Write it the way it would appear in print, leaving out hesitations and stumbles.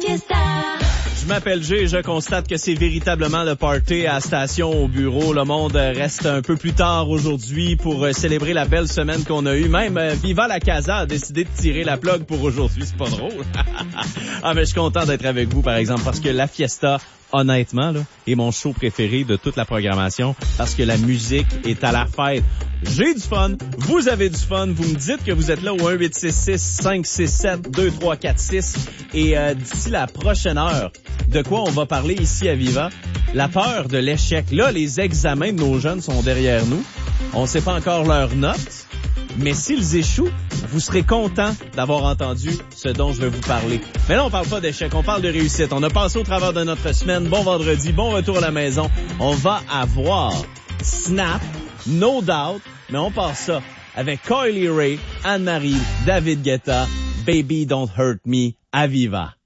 fiesta. Je m'appelle Jay et je constate que c'est véritablement le party à la station, au bureau. Le monde reste un peu plus tard aujourd'hui pour célébrer la belle semaine qu'on a eue. Même Viva la Casa a décidé de tirer la plug pour aujourd'hui. C'est pas drôle. Ah, mais je suis content d'être avec vous, par exemple, parce que la fiesta, honnêtement, là, est mon show préféré de toute la programmation parce que la musique est à la fête. J'ai du fun, vous avez du fun, vous me dites que vous êtes là au 1-866-567-2346 et d'ici la prochaine heure, de quoi on va parler ici à Viva? La peur de l'échec. Là, les examens de nos jeunes sont derrière nous. On ne sait pas encore leurs notes, mais s'ils échouent, vous serez content d'avoir entendu ce dont je vais vous parler. Mais là, on parle pas d'échec, on parle de réussite. On a passé au travers de notre semaine. Bon vendredi, bon retour à la maison. On va avoir Snap, No Doubt, mais on part ça avec Kylie Ray, Anne-Marie, David Guetta, Baby Don't Hurt Me, à Viva.